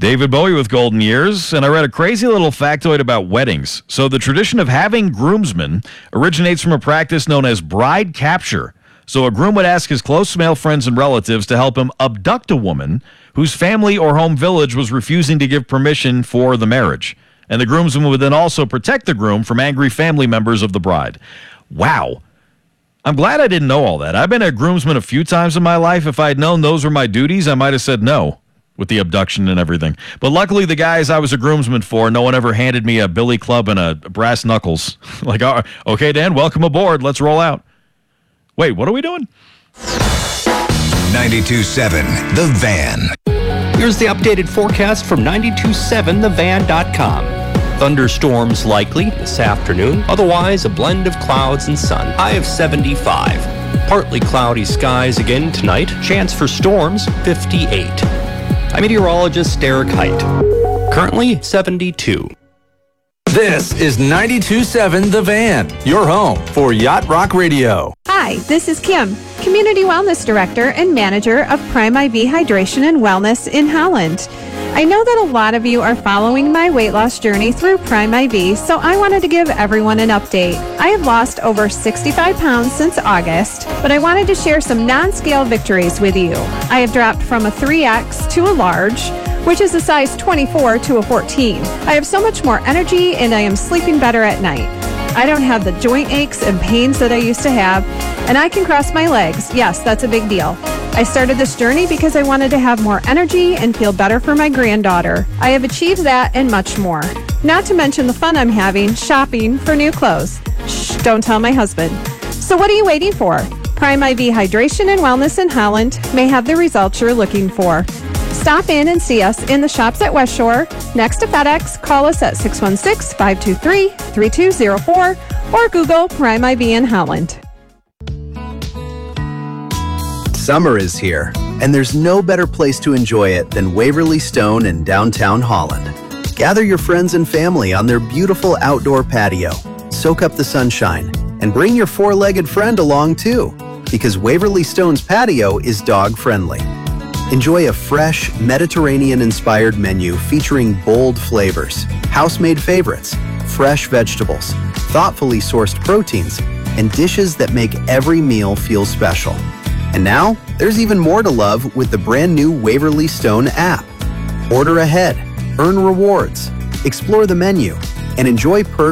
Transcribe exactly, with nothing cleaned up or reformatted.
David Bowie with Golden Years, and I read a crazy little factoid about weddings. So the tradition of having groomsmen originates from a practice known as bride capture. So a groom would ask his close male friends and relatives to help him abduct a woman whose family or home village was refusing to give permission for the marriage. And the groomsman would then also protect the groom from angry family members of the bride. Wow. I'm glad I didn't know all that. I've been a groomsman a few times in my life. If I had known those were my duties, I might have said no with the abduction and everything. But luckily, the guys I was a groomsman for, no one ever handed me a billy club and a brass knuckles. Like, oh, okay, Dan, welcome aboard. Let's roll out. Wait, what are we doing? ninety-two point seven The Van. Here's the updated forecast from ninety-two point seven the van dot com. Thunderstorms likely this afternoon. Otherwise, a blend of clouds and sun. High of seventy-five. Partly cloudy skies again tonight. Chance for storms, fifty-eight. I'm meteorologist Derek Height. Currently, seventy-two. This is ninety-two point seven The Van, your home for Yacht Rock Radio. Hi, this is Kim, Community Wellness Director and Manager of Prime I V Hydration and Wellness in Holland. I know that a lot of you are following my weight loss journey through Prime I V, so I wanted to give everyone an update. I have lost over sixty-five pounds since August, but I wanted to share some non-scale victories with you. I have dropped from a three X to a large, which is a size twenty-four to a fourteen. I have so much more energy and I am sleeping better at night. I don't have the joint aches and pains that I used to have, and I can cross my legs. Yes, that's a big deal. I started this journey because I wanted to have more energy and feel better for my granddaughter. I have achieved that and much more. Not to mention the fun I'm having shopping for new clothes. Shh, don't tell my husband. So what are you waiting for? Prime I V Hydration and Wellness in Holland may have the results you're looking for. Stop in and see us in the shops at West Shore, next to FedEx. Call us at six one six, five two three, three two zero four or Google Prime I V in Holland. Summer is here, and there's no better place to enjoy it than Waverly Stone in downtown Holland. Gather your friends and family on their beautiful outdoor patio, soak up the sunshine, and bring your four-legged friend along too, because Waverly Stone's patio is dog-friendly. Enjoy a fresh, Mediterranean-inspired menu featuring bold flavors, house-made favorites, fresh vegetables, thoughtfully sourced proteins, and dishes that make every meal feel special. And now, there's even more to love with the brand new Waverly Stone app. Order ahead, earn rewards, explore the menu, and enjoy perks